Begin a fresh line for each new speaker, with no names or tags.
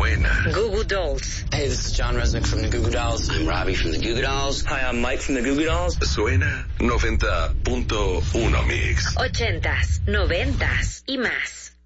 Suena.
Goo Goo Dolls.
Hey, this is John Resnick from the Goo Goo Dolls. I'm Robbie from the Goo Goo Dolls.
Hi, I'm Mike from the Goo Goo Dolls.
Suena 90.1 Mix.
80s, 90s y más.